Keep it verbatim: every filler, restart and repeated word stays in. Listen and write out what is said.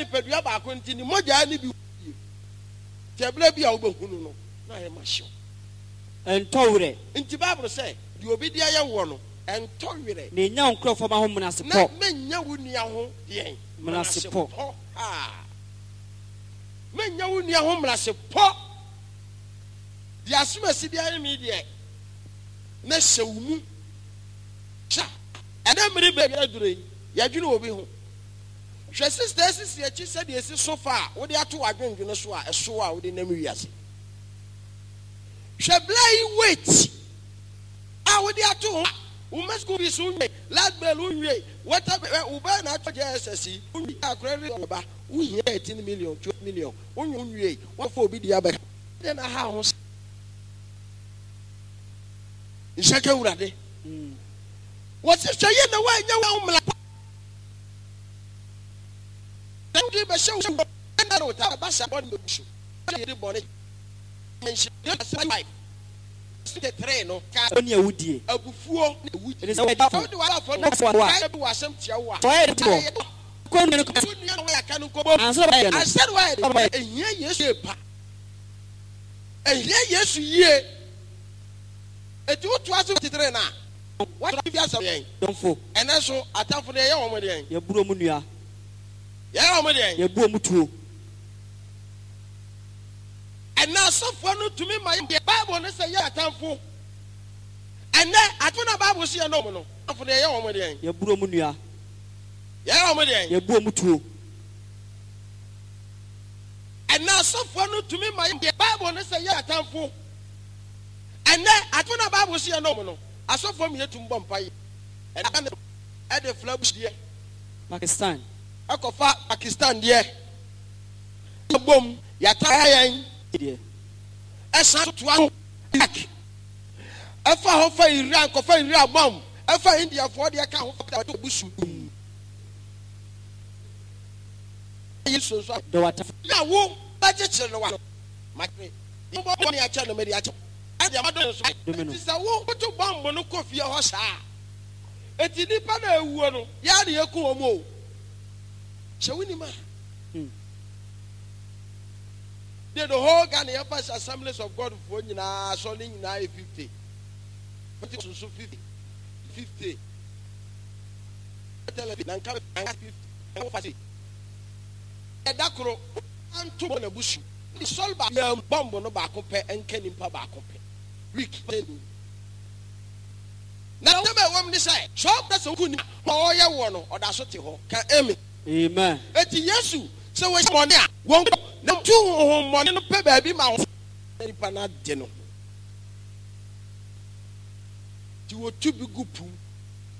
ni pedua ba konti ni moja ni bi tebla bi a obehunu no na ye mahyew entowre nti Bible say di obi dia ye wo no entowre ne nya nkrofo ma ho menase na po menya wo nia ho de menase po ah menya wo nia ho menase po di asuma si dia mi de na hyewumu cha ana miri be ya dure ya dwene obi ho hwe sister sisi ya chi se de esi sofa wo de ato adwendwene so a eso a wo de nam wiase hwe blai wait a wo de ato ho wo masku bi so nwe last bell unwe water wo ba na ato J S S unwe akrere oba wo hia eighteen million twelve million unwe unwe wo fa obi di abaka de na ha ho nshaka urade what is saying the way you want me then do be show and that what abasha body no show the body mention the life the train no ka oni awudie abufuo na awudie it is a how do I for no kai be wasam tia wa so e de ko ni ko ya no ya kanu ko bo answer by no answer why ehia Yesu pa ehia Yesu yie eti wo to aso titire na what if you say don't fo and so atafo de ye wo mo de ye buro mu nua ye wo mo de ye buo mu tuo and now so for no to me my Bible no say ye atafo and then atuna Bible say no mo no atafo de ye wo mo de ye buro mu nua ye wo mo de ye buo mu tuo and now so for no to me my Bible no say ye atafo and then atuna Bible say no mo no aso for me to mbompai and and at the flash there Pakistan akofa Pakistan there bom ya tayan there esa to an attack afa ho fa Iran ko fa Iran bom afa India for there ka ho fa to busu yeso so do wata na wo ba je chere no wa makre bo ni acha no me di acha ade amado so ti sa wo to bombo no kofie ho saa eti nipa na ewuo no ya de eku omo o shewini ma the whole Ghana First Assemblies of God for nyina so ni nyina e fifty fifty so fifty fifty television nan ka fifty en fasi e dakoro anto na busu ni solba ya bombo no ba ko pe enka nimpa ba ko pe week na o be wom ni say so da so ku ni o ye wo no o da so te ho ka amen amen eti Yesu se we money a won na tu ho money no pe ba bi ma ho nipa na de no ti wo tu bi gu pu